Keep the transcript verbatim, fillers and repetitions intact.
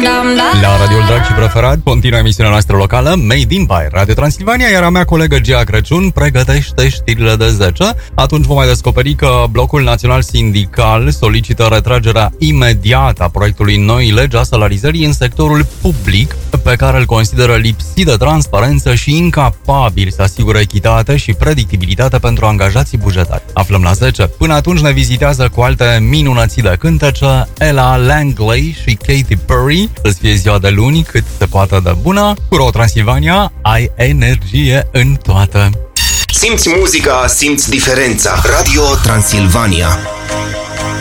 La Radioul Drag și Preferat continuă emisiunea noastră locală Made in by Radio Transilvania, iar a mea colegă Gia Crăciun pregătește știrile de zece. Atunci vom mai descoperi că Blocul Național Sindical solicită retragerea imediată a proiectului Noi Legi a salarizării în sectorul public, pe care îl consideră lipsit de transparență și incapabil să asigure echitate și predictibilitate pentru angajații bugetari. Aflăm la zece. Până atunci ne vizitează cu alte minunății de cântece Ella Langley și Katy Perry. Să-ți fie ziua de luni cât se poate de bună. Cu Ro Transilvania ai energie în toate. Simți muzica, simți diferența. Radio Transilvania.